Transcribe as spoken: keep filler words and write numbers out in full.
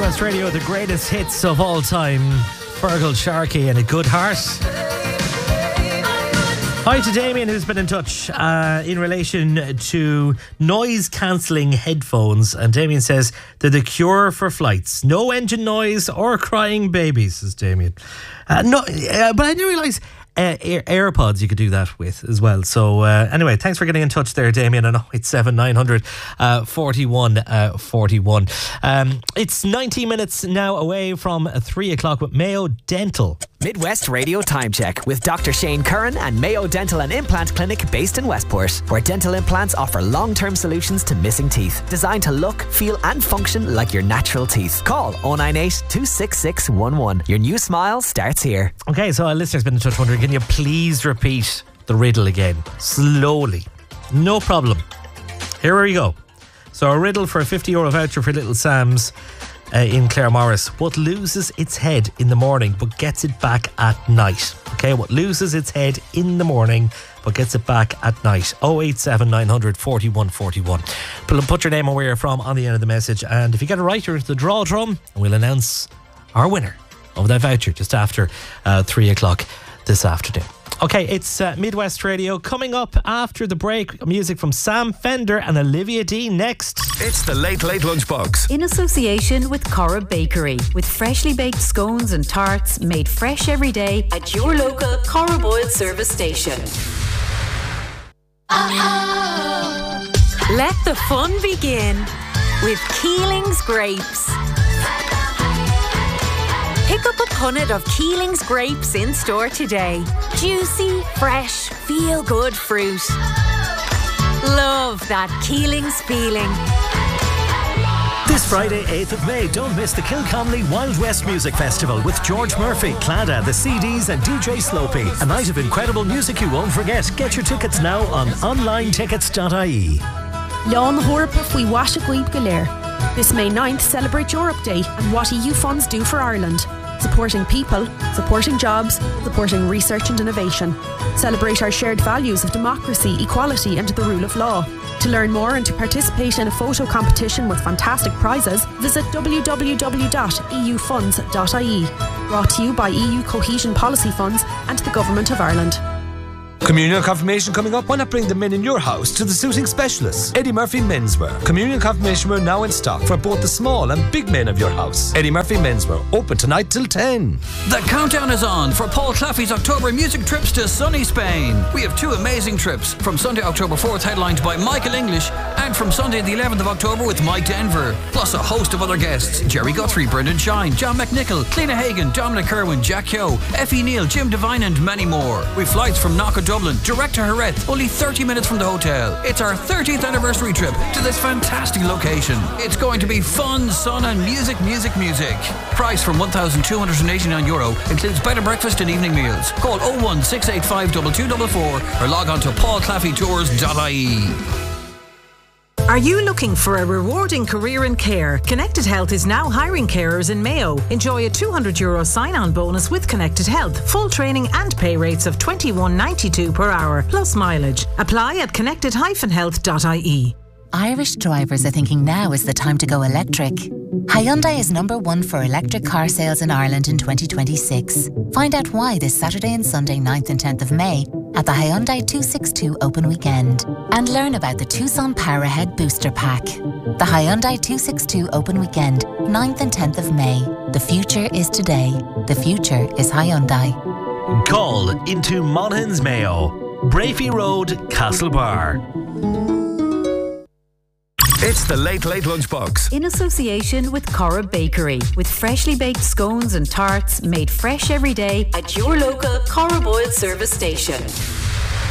West Radio, the greatest hits of all time. Fergal, Sharkey and A Good Heart. Hi to Damien, who's been in touch uh, in relation to noise cancelling headphones. And Damien says they're the cure for flights. No engine noise or crying babies, says Damien. Uh, no, uh, but I didn't realise Uh, Air- AirPods you could do that with as well. So uh, anyway, thanks for getting in touch there, Damien, on oh eight seven nine hundred uh, forty-one uh, forty-one. Um, it's ninety minutes now away from three o'clock with Mayo Dental. Midwest Radio Time Check with Doctor Shane Curran and Mayo Dental and Implant Clinic based in Westport, where dental implants offer long-term solutions to missing teeth, designed to look, feel and function like your natural teeth. Call oh nine eight, two six six one one. Your new smile starts here. Okay, so our listener's been in touch wondering, can you please repeat the riddle again? Slowly. No problem. Here we go. So a riddle for a fifty euro voucher for Little Sam's uh, in Claremorris. What loses its head in the morning but gets it back at night? Okay, what loses its head in the morning but gets it back at night? oh eight seven nine hundred forty-one forty-one. Put your name and where you're from on the end of the message, and if you get it right, you're into the draw drum and we'll announce our winner of that voucher just after uh, three o'clock this afternoon. Okay, it's uh, Midwest Radio. Coming up after the break, music from Sam Fender and Olivia D next. It's the Late Late Lunchbox. In association with Cora Bakery, with freshly baked scones and tarts made fresh every day at your local Cora Boyle service station. Oh. Let the fun begin with Keeling's Grapes. Pick up a punnet of Keeling's Grapes in store today. Juicy, fresh, feel-good fruit. Love that Keeling's feeling. This Friday, eighth of May, don't miss the Kilconnelly Wild West Music Festival with George Murphy, Clada, the C Ds and D J Slopey. A night of incredible music you won't forget. Get your tickets now on online tickets dot I E. Leon Horpa Fui Washa Guib Galer. This May ninth, celebrate Europe Day and what E U funds do for Ireland. Supporting people, supporting jobs, supporting research and innovation. Celebrate our shared values of democracy, equality and the rule of law. To learn more and to participate in a photo competition with fantastic prizes, visit w w w dot e u funds dot I E. Brought to you by E U Cohesion Policy Funds and the Government of Ireland. Communion confirmation coming up. Why not bring the men in your house to the suiting specialists? Eddie Murphy Menswear. Communion confirmation wear now in stock for both the small and big men of your house. Eddie Murphy Menswear, open tonight till ten. The countdown is on for Paul Claffey's October music trips to sunny Spain. We have two amazing trips, from Sunday October fourth headlined by Michael English, and from Sunday the eleventh of October with Mike Denver, plus a host of other guests: Jerry Guthrie, Brendan Shine, John McNichol, Cliona Hagan, Dominic Kerwin, Jack Kyo, Effie Neal, Jim Devine and many more. With flights from Knock Dublin, direct to Jerez, only thirty minutes from the hotel. It's our thirtieth anniversary trip to this fantastic location. It's going to be fun, sun and music, music, music. Price from one thousand two hundred eighty-nine euro, includes bed and breakfast and evening meals. Call oh one six eight five two two four four or log on to paul claffey tours dot I E. Are you looking for a rewarding career in care? Connected Health is now hiring carers in Mayo. Enjoy a two hundred euro sign-on bonus with Connected Health. Full training and pay rates of twenty-one ninety-two per hour, plus mileage. Apply at connected dash health dot I E. Irish drivers are thinking now is the time to go electric. Hyundai is number one for electric car sales in Ireland in twenty twenty-six. Find out why this Saturday and Sunday ninth and tenth of May at the Hyundai two sixty-two Open Weekend. And learn about the Tucson Powerhead Booster Pack. The Hyundai two sixty-two Open Weekend, ninth and tenth of May. The future is today. The future is Hyundai. Call into Monaghan's Mayo. Brafey Road, Castlebar. It's the Late Late Lunchbox. In association with Cora Bakery, with freshly baked scones and tarts made fresh every day at your local Cora Boyle service station.